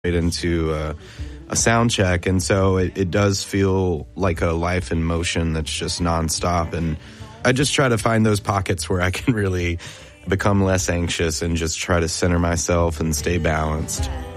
into a sound check, and so it does feel like a life in motion that's just nonstop. And I just try to find those pockets where I can really become less anxious and just try to center myself and stay balanced.